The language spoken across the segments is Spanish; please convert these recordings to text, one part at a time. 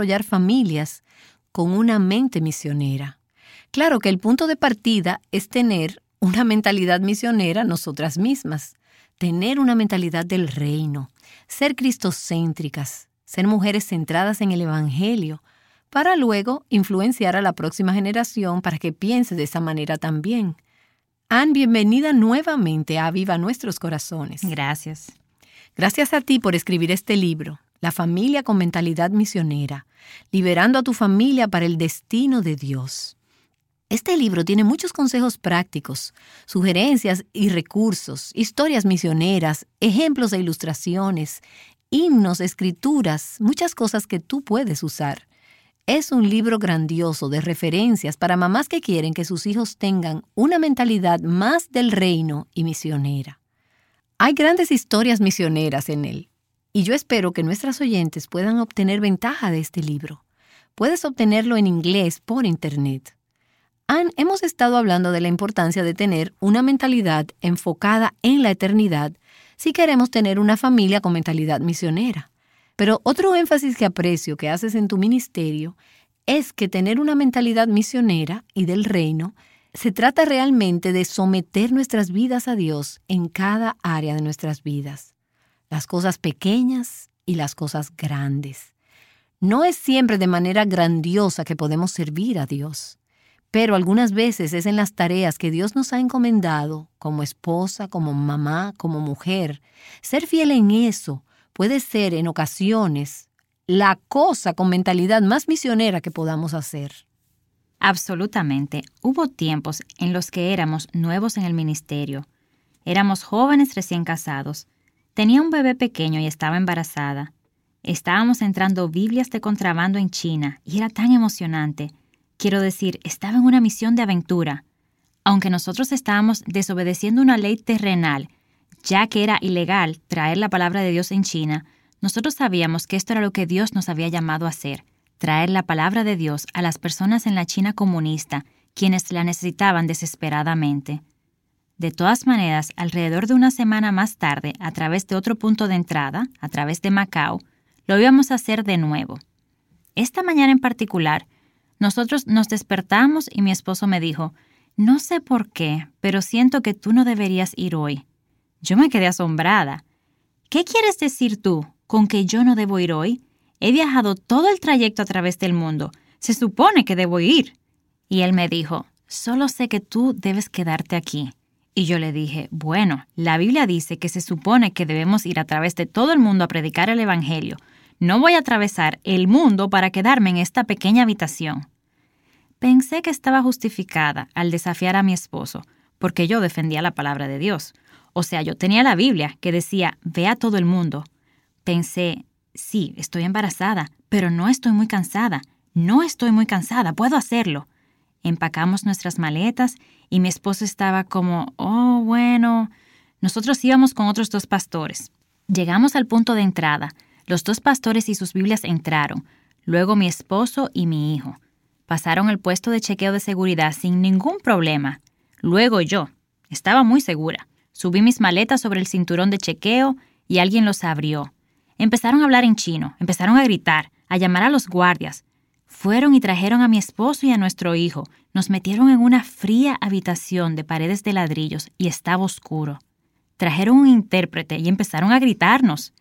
desarrollar familias con una mente misionera. Claro que el punto de partida es tener una mentalidad misionera nosotras mismas, tener una mentalidad del reino, ser cristocéntricas, ser mujeres centradas en el Evangelio, para luego influenciar a la próxima generación para que piense de esa manera también. Ann, bienvenida nuevamente a Aviva Nuestros Corazones. Gracias. Gracias a ti por escribir este libro, La familia con mentalidad misionera, liberando a tu familia para el destino de Dios. Este libro tiene muchos consejos prácticos, sugerencias y recursos, historias misioneras, ejemplos e ilustraciones, himnos, escrituras, muchas cosas que tú puedes usar. Es un libro grandioso de referencias para mamás que quieren que sus hijos tengan una mentalidad más del reino y misionera. Hay grandes historias misioneras en él, y yo espero que nuestras oyentes puedan obtener ventaja de este libro. Puedes obtenerlo en inglés por internet. Ann, hemos estado hablando de la importancia de tener una mentalidad enfocada en la eternidad si queremos tener una familia con mentalidad misionera. Pero otro énfasis que aprecio que haces en tu ministerio es que tener una mentalidad misionera y del reino se trata realmente de someter nuestras vidas a Dios en cada área de nuestras vidas, las cosas pequeñas y las cosas grandes. No es siempre de manera grandiosa que podemos servir a Dios, pero algunas veces es en las tareas que Dios nos ha encomendado, como esposa, como mamá, como mujer. Ser fiel en eso puede ser, en ocasiones, la cosa con mentalidad más misionera que podamos hacer. Absolutamente. Hubo tiempos en los que éramos nuevos en el ministerio. Éramos jóvenes recién casados. Tenía un bebé pequeño y estaba embarazada. Estábamos entrando Biblias de contrabando en China y era tan emocionante. Quiero decir, estaba en una misión de aventura. Aunque nosotros estábamos desobedeciendo una ley terrenal, ya que era ilegal traer la palabra de Dios en China, nosotros sabíamos que esto era lo que Dios nos había llamado a hacer, traer la palabra de Dios a las personas en la China comunista, quienes la necesitaban desesperadamente. De todas maneras, alrededor de una semana más tarde, a través de otro punto de entrada, a través de Macao, lo íbamos a hacer de nuevo. Esta mañana en particular, nosotros nos despertamos y mi esposo me dijo, no sé por qué, pero siento que tú no deberías ir hoy. Yo me quedé asombrada. ¿Qué quieres decir tú con que yo no debo ir hoy? He viajado todo el trayecto a través del mundo. Se supone que debo ir. Y él me dijo, solo sé que tú debes quedarte aquí. Y yo le dije, bueno, la Biblia dice que se supone que debemos ir a través de todo el mundo a predicar el Evangelio. No voy a atravesar el mundo para quedarme en esta pequeña habitación. Pensé que estaba justificada al desafiar a mi esposo, porque yo defendía la palabra de Dios. O sea, yo tenía la Biblia que decía, ve a todo el mundo. Pensé, sí, estoy embarazada, pero no estoy muy cansada. No estoy muy cansada, puedo hacerlo. Empacamos nuestras maletas y mi esposo estaba como, oh, bueno. Nosotros íbamos con otros 2 pastores. Llegamos al punto de entrada. Los 2 pastores y sus Biblias entraron. Luego mi esposo y mi hijo. Pasaron el puesto de chequeo de seguridad sin ningún problema. Luego yo. Estaba muy segura. Subí mis maletas sobre el cinturón de chequeo y alguien los abrió. Empezaron a hablar en chino, empezaron a gritar, a llamar a los guardias. Fueron y trajeron a mi esposo y a nuestro hijo. Nos metieron en una fría habitación de paredes de ladrillos y estaba oscuro. Trajeron un intérprete y empezaron a gritarnos.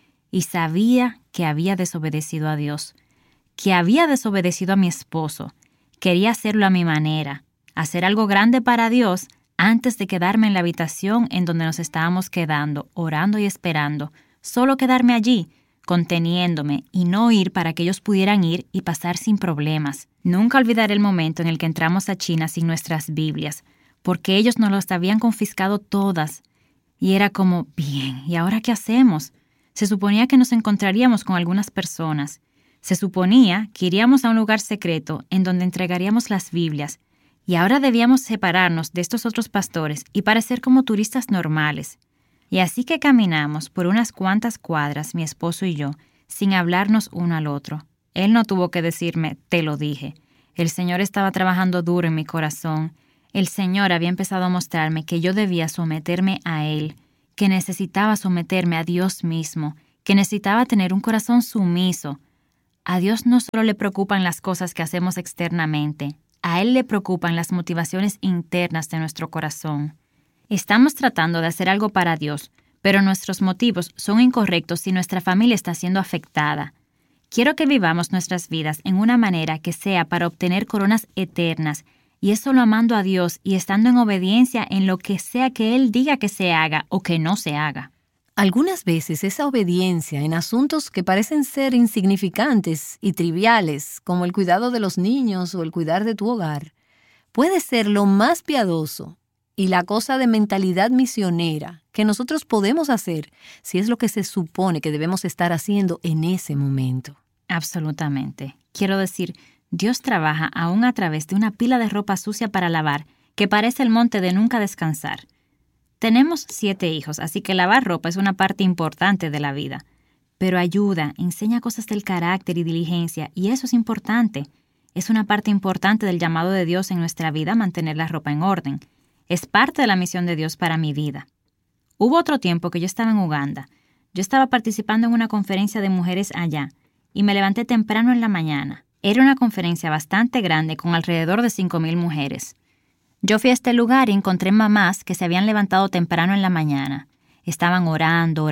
Y sabía que había desobedecido a Dios, que había desobedecido a mi esposo. Quería hacerlo a mi manera, hacer algo grande para Dios antes de quedarme en la habitación en donde nos estábamos quedando, orando y esperando. Solo quedarme allí, conteniéndome y no ir para que ellos pudieran ir y pasar sin problemas. Nunca olvidaré el momento en el que entramos a China sin nuestras Biblias, porque ellos nos las habían confiscado todas. Y era como, bien, ¿y ahora qué hacemos? Se suponía que nos encontraríamos con algunas personas. Se suponía que iríamos a un lugar secreto en donde entregaríamos las Biblias. Y ahora debíamos separarnos de estos otros pastores y parecer como turistas normales. Y así que caminamos por unas cuantas cuadras, mi esposo y yo, sin hablarnos uno al otro. Él no tuvo que decirme, te lo dije. El Señor estaba trabajando duro en mi corazón. El Señor había empezado a mostrarme que yo debía someterme a Él, que necesitaba someterme a Dios mismo, que necesitaba tener un corazón sumiso. A Dios no solo le preocupan las cosas que hacemos externamente, a Él le preocupan las motivaciones internas de nuestro corazón. Estamos tratando de hacer algo para Dios, pero nuestros motivos son incorrectos si nuestra familia está siendo afectada. Quiero que vivamos nuestras vidas en una manera que sea para obtener coronas eternas, y es solo amando a Dios y estando en obediencia en lo que sea que Él diga que se haga o que no se haga. Algunas veces esa obediencia en asuntos que parecen ser insignificantes y triviales, como el cuidado de los niños o el cuidar de tu hogar, puede ser lo más piadoso y la cosa de mentalidad misionera que nosotros podemos hacer si es lo que se supone que debemos estar haciendo en ese momento. Absolutamente. Quiero decir, Dios trabaja aún a través de una pila de ropa sucia para lavar que parece el monte de nunca descansar. Tenemos 7 hijos, así que lavar ropa es una parte importante de la vida. Pero ayuda, enseña cosas del carácter y diligencia, y eso es importante. Es una parte importante del llamado de Dios en nuestra vida mantener la ropa en orden. Es parte de la misión de Dios para mi vida. Hubo otro tiempo que yo estaba en Uganda. Yo estaba participando en una conferencia de mujeres allá, y me levanté temprano en la mañana. Era una conferencia bastante grande con alrededor de 5,000 mujeres. Yo fui a este lugar y encontré mamás que se habían levantado temprano en la mañana. Estaban orando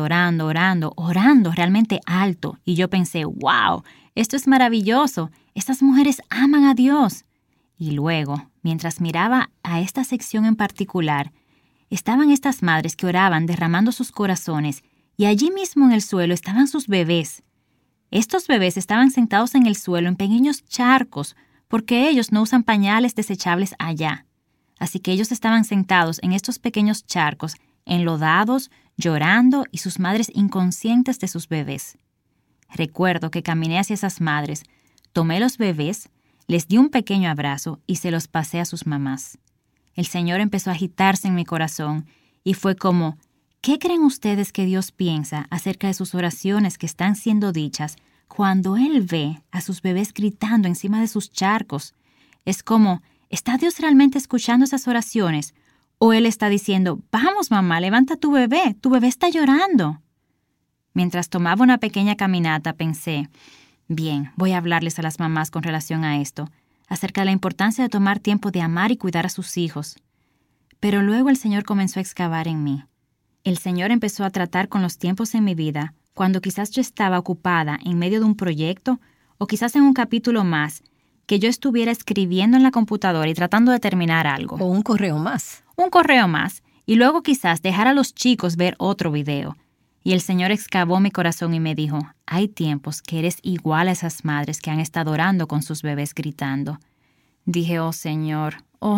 realmente alto. Y yo pensé, wow, esto es maravilloso. Estas mujeres aman a Dios. Y luego, mientras miraba a esta sección en particular, estaban estas madres que oraban derramando sus corazones y allí mismo en el suelo estaban sus bebés. Estos bebés estaban sentados en el suelo en pequeños charcos, porque ellos no usan pañales desechables allá. Así que ellos estaban sentados en estos pequeños charcos, enlodados, llorando y sus madres inconscientes de sus bebés. Recuerdo que caminé hacia esas madres, tomé los bebés, les di un pequeño abrazo y se los pasé a sus mamás. El Señor empezó a agitarse en mi corazón y fue como, ¿qué creen ustedes que Dios piensa acerca de sus oraciones que están siendo dichas cuando Él ve a sus bebés gritando encima de sus charcos? Es como, ¿está Dios realmente escuchando esas oraciones? ¿O Él está diciendo, vamos mamá, levanta tu bebé está llorando? Mientras tomaba una pequeña caminata pensé, bien, voy a hablarles a las mamás con relación a esto, acerca de la importancia de tomar tiempo de amar y cuidar a sus hijos. Pero luego el Señor comenzó a excavar en mí. El Señor empezó a tratar con los tiempos en mi vida cuando quizás yo estaba ocupada en medio de un proyecto o quizás en un capítulo más que yo estuviera escribiendo en la computadora y tratando de terminar algo. O un correo más. Un correo más. Y luego quizás dejar a los chicos ver otro video. Y el Señor excavó mi corazón y me dijo, hay tiempos que eres igual a esas madres que han estado orando con sus bebés gritando. Dije, oh Señor,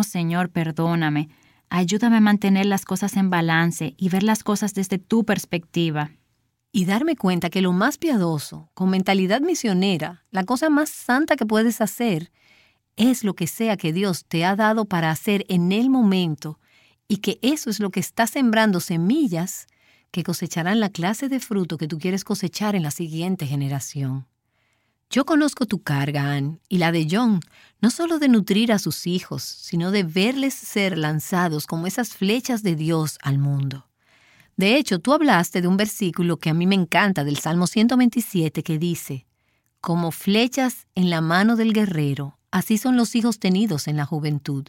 perdóname. Ayúdame a mantener las cosas en balance y ver las cosas desde tu perspectiva. Y darme cuenta que lo más piadoso, con mentalidad misionera, la cosa más santa que puedes hacer, es lo que sea que Dios te ha dado para hacer en el momento y que eso es lo que está sembrando semillas que cosecharán la clase de fruto que tú quieres cosechar en la siguiente generación. Yo conozco tu carga, Ann, y la de John, no solo de nutrir a sus hijos, sino de verles ser lanzados como esas flechas de Dios al mundo. De hecho, tú hablaste de un versículo que a mí me encanta del Salmo 127 que dice, como flechas en la mano del guerrero, así son los hijos tenidos en la juventud.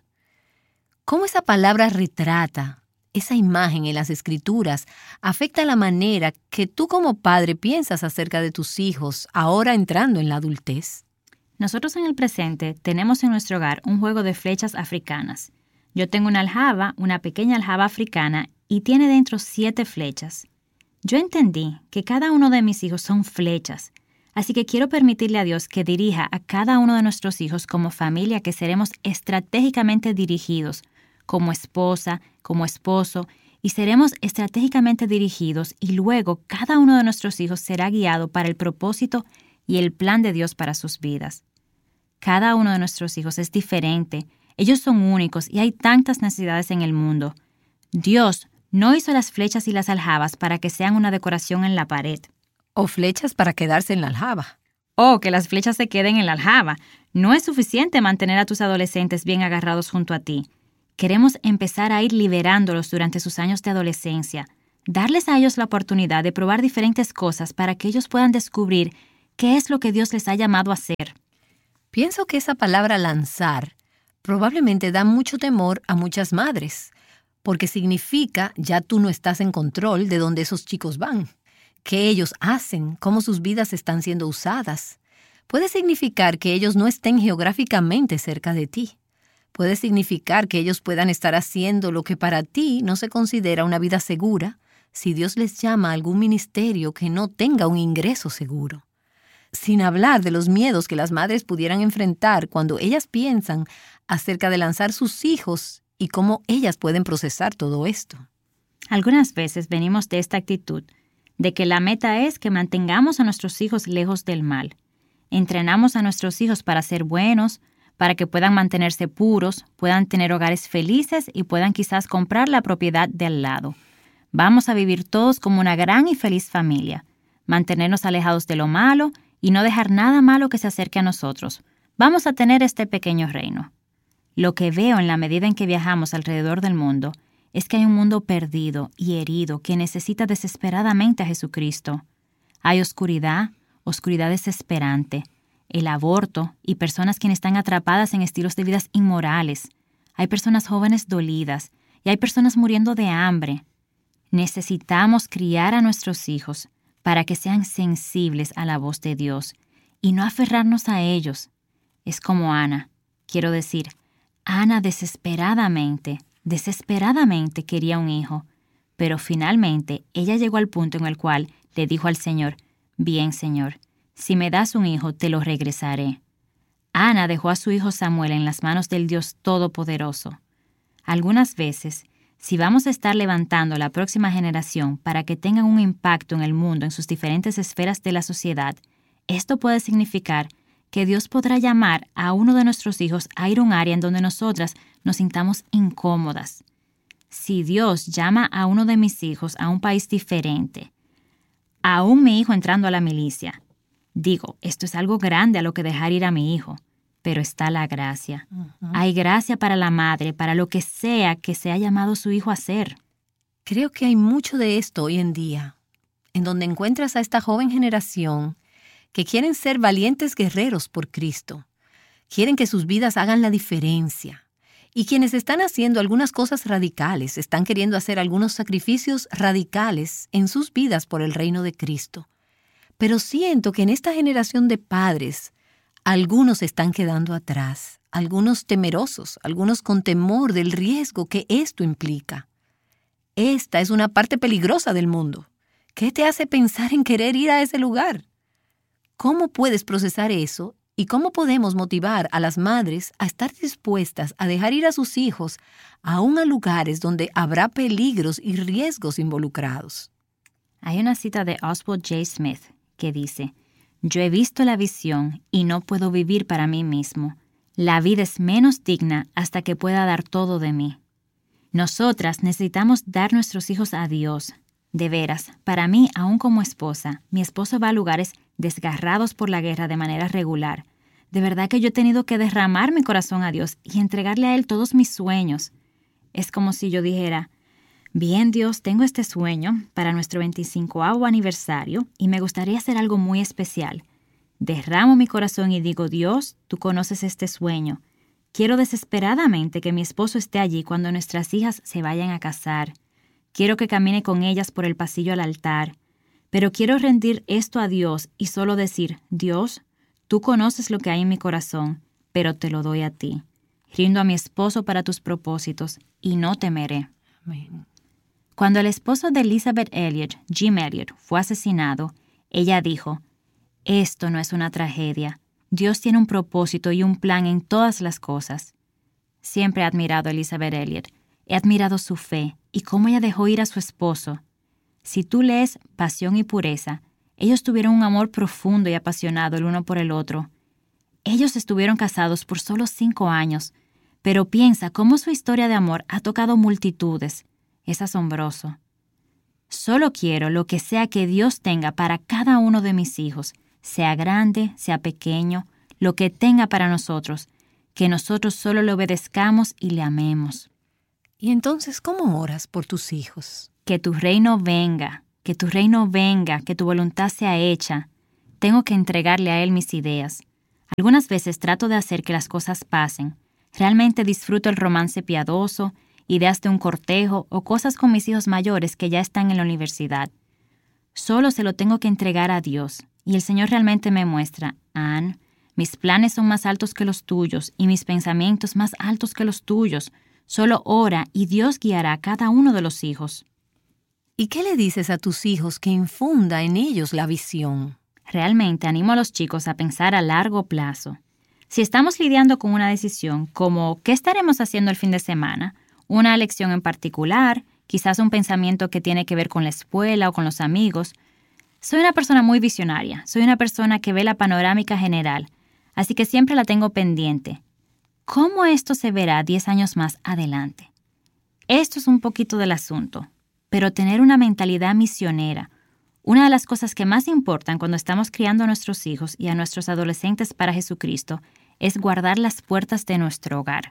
¿Cómo esa palabra retrata, esa imagen en las Escrituras, afecta la manera que tú como padre piensas acerca de tus hijos ahora entrando en la adultez? Nosotros en el presente tenemos en nuestro hogar un juego de flechas africanas. Yo tengo una aljaba, una pequeña aljaba africana, y tiene dentro 7 flechas. Yo entendí que cada uno de mis hijos son flechas, así que quiero permitirle a Dios que dirija a cada uno de nuestros hijos como familia que seremos estratégicamente dirigidos, como esposa, como esposo, y seremos estratégicamente dirigidos y luego cada uno de nuestros hijos será guiado para el propósito y el plan de Dios para sus vidas. Cada uno de nuestros hijos es diferente, ellos son únicos y hay tantas necesidades en el mundo. Dios no hizo las flechas y las aljabas para que sean una decoración en la pared. O flechas para quedarse en la aljaba. O que las flechas se queden en la aljaba. No es suficiente mantener a tus adolescentes bien agarrados junto a ti. Queremos empezar a ir liberándolos durante sus años de adolescencia, darles a ellos la oportunidad de probar diferentes cosas para que ellos puedan descubrir ¿Qué es lo que Dios les ha llamado a hacer? Pienso que esa palabra lanzar probablemente da mucho temor a muchas madres, porque significa ya tú no estás en control de dónde esos chicos van, qué ellos hacen, cómo sus vidas están siendo usadas. Puede significar que ellos no estén geográficamente cerca de ti. Puede significar que ellos puedan estar haciendo lo que para ti no se considera una vida segura si Dios les llama a algún ministerio que no tenga un ingreso seguro. Sin hablar de los miedos que las madres pudieran enfrentar cuando ellas piensan acerca de lanzar sus hijos y cómo ellas pueden procesar todo esto. Algunas veces venimos de esta actitud, de que la meta es que mantengamos a nuestros hijos lejos del mal. Entrenamos a nuestros hijos para ser buenos, para que puedan mantenerse puros, puedan tener hogares felices y puedan quizás comprar la propiedad de al lado. Vamos a vivir todos como una gran y feliz familia, mantenernos alejados de lo malo y no dejar nada malo que se acerque a nosotros. Vamos a tener este pequeño reino. Lo que veo en la medida en que viajamos alrededor del mundo es que hay un mundo perdido y herido que necesita desesperadamente a Jesucristo. Hay oscuridad desesperante, el aborto y personas quienes están atrapadas en estilos de vidas inmorales. Hay personas jóvenes dolidas y hay personas muriendo de hambre. Necesitamos criar a nuestros hijos para que sean sensibles a la voz de Dios y no aferrarnos a ellos. Es como Ana. Quiero decir, Ana desesperadamente quería un hijo, pero finalmente ella llegó al punto en el cual le dijo al Señor, «Bien, Señor, si me das un hijo, te lo regresaré». Ana dejó a su hijo Samuel en las manos del Dios Todopoderoso. Algunas veces, si vamos a estar levantando la próxima generación para que tengan un impacto en el mundo en sus diferentes esferas de la sociedad, esto puede significar que Dios podrá llamar a uno de nuestros hijos a ir a un área en donde nosotras nos sintamos incómodas. Si Dios llama a uno de mis hijos a un país diferente, aún mi hijo entrando a la milicia, digo, esto es algo grande a lo que dejar ir a mi hijo, pero está la gracia. Hay gracia para la madre, para lo que sea que se ha llamado su hijo a hacer. Creo que hay mucho de esto hoy en día, en donde encuentras a esta joven generación que quieren ser valientes guerreros por Cristo, quieren que sus vidas hagan la diferencia, y quienes están haciendo algunas cosas radicales, están queriendo hacer algunos sacrificios radicales en sus vidas por el reino de Cristo. Pero siento que en esta generación de padres, algunos están quedando atrás, algunos temerosos, algunos con temor del riesgo que esto implica. Esta es una parte peligrosa del mundo. ¿Qué te hace pensar en querer ir a ese lugar? ¿Cómo puedes procesar eso y cómo podemos motivar a las madres a estar dispuestas a dejar ir a sus hijos aún a lugares donde habrá peligros y riesgos involucrados? Hay una cita de Oswald J. Smith que dice, «Yo he visto la visión y no puedo vivir para mí mismo. La vida es menos digna hasta que pueda dar todo de mí». Nosotras necesitamos dar nuestros hijos a Dios. De veras, para mí, aún como esposa, mi esposo va a lugares desgarrados por la guerra de manera regular. De verdad que yo he tenido que derramar mi corazón a Dios y entregarle a Él todos mis sueños. Es como si yo dijera, bien Dios, tengo este sueño para nuestro 25º aniversario y me gustaría hacer algo muy especial. Derramo mi corazón y digo, Dios, tú conoces este sueño. Quiero desesperadamente que mi esposo esté allí cuando nuestras hijas se vayan a casar. Quiero que camine con ellas por el pasillo al altar. Pero quiero rendir esto a Dios y solo decir, Dios, tú conoces lo que hay en mi corazón, pero te lo doy a ti. Rindo a mi esposo para tus propósitos y no temeré. Amén. Cuando el esposo de Elizabeth Elliot, Jim Elliot, fue asesinado, ella dijo, esto no es una tragedia. Dios tiene un propósito y un plan en todas las cosas. Siempre he admirado a Elizabeth Elliot. He admirado su fe y cómo ella dejó ir a su esposo. Si tú lees Pasión y Pureza, ellos tuvieron un amor profundo y apasionado el uno por el otro. Ellos estuvieron casados por solo 5 años, pero piensa cómo su historia de amor ha tocado multitudes. Es asombroso. Solo quiero lo que sea que Dios tenga para cada uno de mis hijos, sea grande, sea pequeño, lo que tenga para nosotros, que nosotros solo le obedezcamos y le amemos. ¿Y entonces cómo oras por tus hijos? Que tu reino venga, que tu reino venga, que tu voluntad sea hecha. Tengo que entregarle a Él mis ideas. Algunas veces trato de hacer que las cosas pasen. Realmente disfruto el romance piadoso, ideas de un cortejo o cosas con mis hijos mayores que ya están en la universidad. Solo se lo tengo que entregar a Dios. Y el Señor realmente me muestra, Anne, mis planes son más altos que los tuyos y mis pensamientos más altos que los tuyos. Solo ora y Dios guiará a cada uno de los hijos. ¿Y qué le dices a tus hijos que infunda en ellos la visión? Realmente animo a los chicos a pensar a largo plazo. Si estamos lidiando con una decisión como ¿qué estaremos haciendo el fin de semana? Una elección en particular, quizás un pensamiento que tiene que ver con la escuela o con los amigos. Soy una persona muy visionaria, soy una persona que ve la panorámica general, así que siempre la tengo pendiente. ¿Cómo esto se verá 10 años más adelante? Esto es un poquito del asunto, pero tener una mentalidad misionera, una de las cosas que más importan cuando estamos criando a nuestros hijos y a nuestros adolescentes para Jesucristo, es guardar las puertas de nuestro hogar.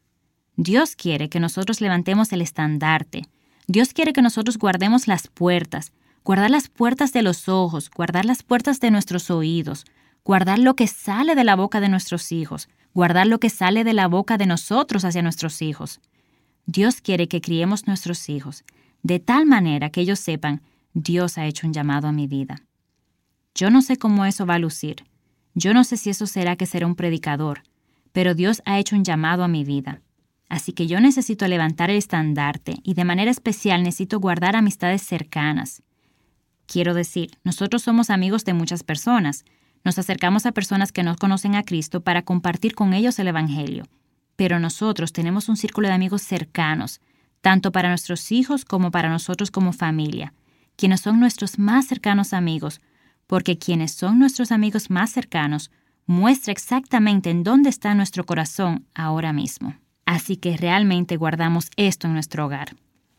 Dios quiere que nosotros levantemos el estandarte. Dios quiere que nosotros guardemos las puertas, guardar las puertas de los ojos, guardar las puertas de nuestros oídos, guardar lo que sale de la boca de nuestros hijos, guardar lo que sale de la boca de nosotros hacia nuestros hijos. Dios quiere que criemos nuestros hijos de tal manera que ellos sepan, Dios ha hecho un llamado a mi vida. Yo no sé cómo eso va a lucir. Yo no sé si eso será que será un predicador, pero Dios ha hecho un llamado a mi vida. Así que yo necesito levantar el estandarte y de manera especial necesito guardar amistades cercanas. Quiero decir, nosotros somos amigos de muchas personas. Nos acercamos a personas que no conocen a Cristo para compartir con ellos el Evangelio. Pero nosotros tenemos un círculo de amigos cercanos, tanto para nuestros hijos como para nosotros como familia, quienes son nuestros más cercanos amigos, porque quienes son nuestros amigos más cercanos muestra exactamente en dónde está nuestro corazón ahora mismo. Así que realmente guardamos esto en nuestro hogar.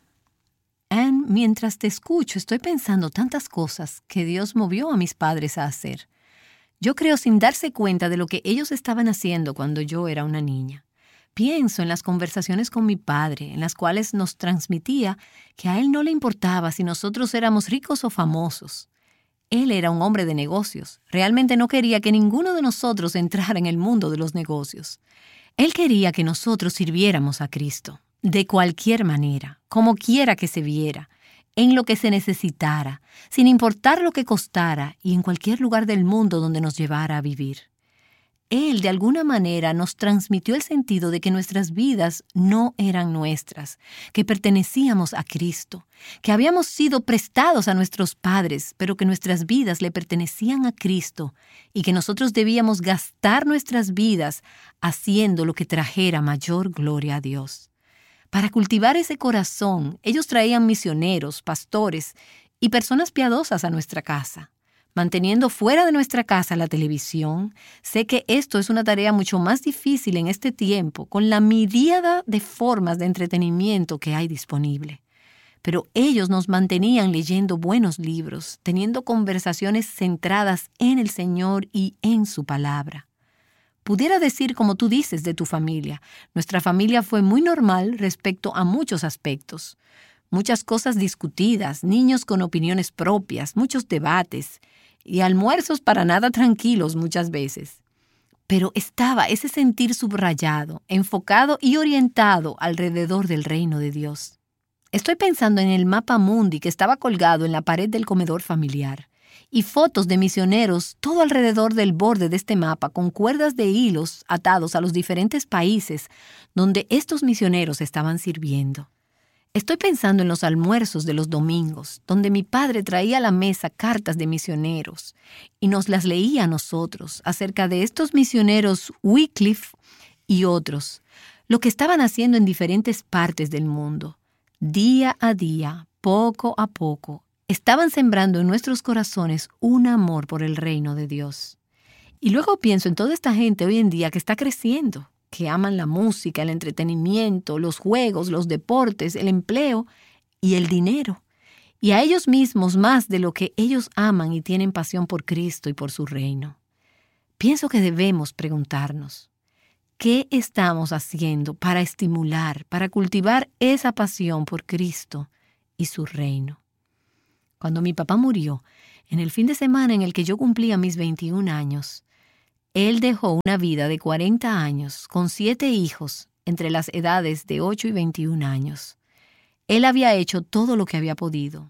Anne, mientras te escucho, estoy pensando tantas cosas que Dios movió a mis padres a hacer. Yo creo sin darse cuenta de lo que ellos estaban haciendo cuando yo era una niña. Pienso en las conversaciones con mi padre, en las cuales nos transmitía que a él no le importaba si nosotros éramos ricos o famosos. Él era un hombre de negocios. Realmente no quería que ninguno de nosotros entrara en el mundo de los negocios. Él quería que nosotros sirviéramos a Cristo, de cualquier manera, como quiera que se viera, en lo que se necesitara, sin importar lo que costara y en cualquier lugar del mundo donde nos llevara a vivir. Él, de alguna manera, nos transmitió el sentido de que nuestras vidas no eran nuestras, que pertenecíamos a Cristo, que habíamos sido prestados a nuestros padres, pero que nuestras vidas le pertenecían a Cristo y que nosotros debíamos gastar nuestras vidas haciendo lo que trajera mayor gloria a Dios. Para cultivar ese corazón, ellos traían misioneros, pastores y personas piadosas a nuestra casa. Manteniendo fuera de nuestra casa la televisión, sé que esto es una tarea mucho más difícil en este tiempo, con la miríada de formas de entretenimiento que hay disponible. Pero ellos nos mantenían leyendo buenos libros, teniendo conversaciones centradas en el Señor y en su palabra. Pudiera decir como tú dices de tu familia, nuestra familia fue muy normal respecto a muchos aspectos. Muchas cosas discutidas, niños con opiniones propias, muchos debates y almuerzos para nada tranquilos muchas veces. Pero estaba ese sentir subrayado, enfocado y orientado alrededor del reino de Dios. Estoy pensando en el mapa mundi que estaba colgado en la pared del comedor familiar y fotos de misioneros todo alrededor del borde de este mapa con cuerdas de hilos atados a los diferentes países donde estos misioneros estaban sirviendo. Estoy pensando en los almuerzos de los domingos, donde mi padre traía a la mesa cartas de misioneros y nos las leía a nosotros acerca de estos misioneros Wycliffe y otros, lo que estaban haciendo en diferentes partes del mundo. Día a día, poco a poco, estaban sembrando en nuestros corazones un amor por el reino de Dios. Y luego pienso en toda esta gente hoy en día que está creciendo, que aman la música, el entretenimiento, los juegos, los deportes, el empleo y el dinero. Y a ellos mismos más de lo que ellos aman y tienen pasión por Cristo y por su reino. Pienso que debemos preguntarnos, ¿qué estamos haciendo para estimular, para cultivar esa pasión por Cristo y su reino? Cuando mi papá murió, En el fin de semana en el que yo cumplía mis 21 años, él dejó una vida de 40 años con 7 hijos entre las edades de 8 y 21 años. Él había hecho todo lo que había podido.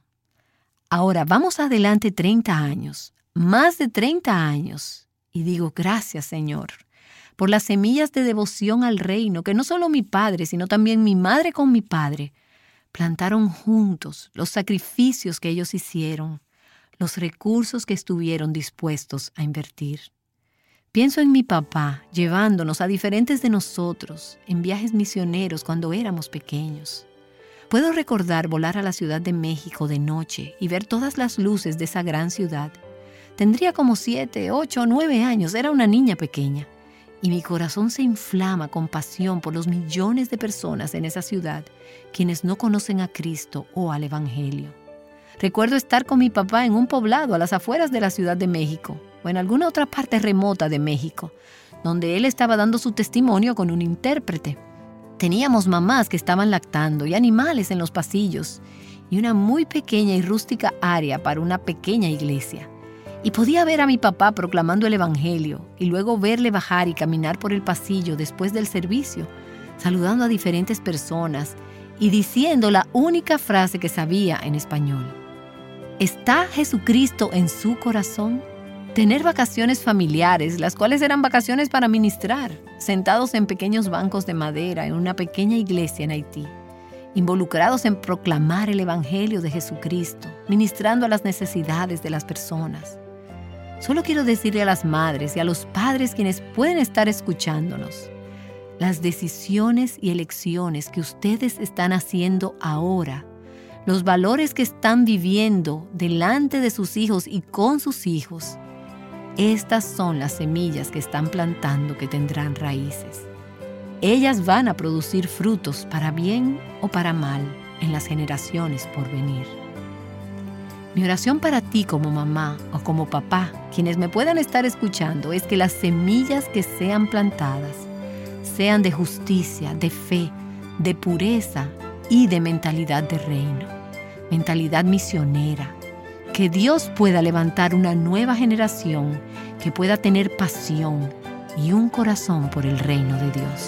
Ahora vamos adelante 30 años, más de 30 años, y digo gracias, Señor, por las semillas de devoción al reino que no solo mi padre, sino también mi madre con mi padre plantaron juntos, los sacrificios que ellos hicieron, los recursos que estuvieron dispuestos a invertir. Pienso en mi papá llevándonos a diferentes de nosotros en viajes misioneros cuando éramos pequeños. Puedo recordar volar a la Ciudad de México de noche y ver todas las luces de esa gran ciudad. Tendría como 7, 8 o 9 años, era una niña pequeña. Y mi corazón se inflama con pasión por los millones de personas en esa ciudad, quienes no conocen a Cristo o al Evangelio. Recuerdo estar con mi papá en un poblado a las afueras de la Ciudad de México, o en alguna otra parte remota de México, donde él estaba dando su testimonio con un intérprete. Teníamos mamás que estaban lactando y animales en los pasillos, y una muy pequeña y rústica área para una pequeña iglesia. Y podía ver a mi papá proclamando el Evangelio y luego verle bajar y caminar por el pasillo después del servicio, saludando a diferentes personas y diciendo la única frase que sabía en español. ¿Está Jesucristo en su corazón? Tener vacaciones familiares, las cuales eran vacaciones para ministrar, sentados en pequeños bancos de madera en una pequeña iglesia en Haití, involucrados en proclamar el Evangelio de Jesucristo, ministrando a las necesidades de las personas. Solo quiero decirle a las madres y a los padres quienes pueden estar escuchándonos, las decisiones y elecciones que ustedes están haciendo ahora, los valores que están viviendo delante de sus hijos y con sus hijos, estas son las semillas que están plantando que tendrán raíces. Ellas van a producir frutos para bien o para mal en las generaciones por venir. Mi oración para ti como mamá o como papá, quienes me puedan estar escuchando, es que las semillas que sean plantadas sean de justicia, de fe, de pureza y de mentalidad de reino, mentalidad misionera. Que Dios pueda levantar una nueva generación que pueda tener pasión y un corazón por el reino de Dios.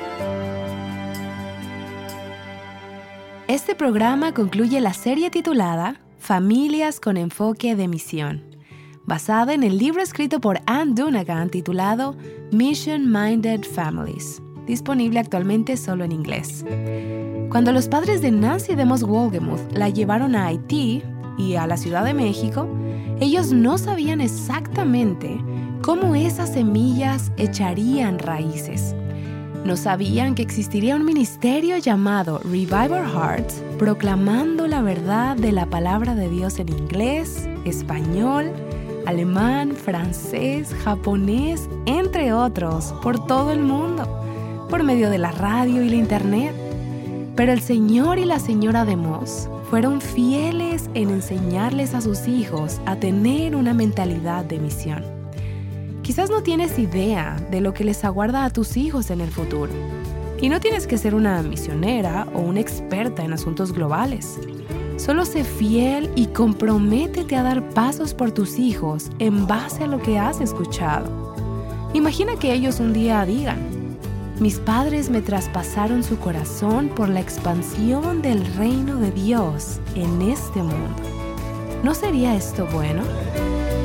Este programa concluye la serie titulada Familias con enfoque de misión, basada en el libro escrito por Ann Dunagan titulado Mission Minded Families, disponible actualmente solo en inglés. Cuando los padres de Nancy DeMoss Wolgemuth la llevaron a Haití y a la Ciudad de México, ellos no sabían exactamente cómo esas semillas echarían raíces. No sabían que existiría un ministerio llamado Revive Our Hearts, proclamando la verdad de la palabra de Dios en inglés, español, alemán, francés, japonés, entre otros, por todo el mundo, por medio de la radio y la internet. Pero el señor y la señora DeMoss fueron fieles en enseñarles a sus hijos a tener una mentalidad de misión. Quizás no tienes idea de lo que les aguarda a tus hijos en el futuro. Y no tienes que ser una misionera o una experta en asuntos globales. Solo sé fiel y comprométete a dar pasos por tus hijos en base a lo que has escuchado. Imagina que ellos un día digan: mis padres me traspasaron su corazón por la expansión del reino de Dios en este mundo. ¿No sería esto bueno?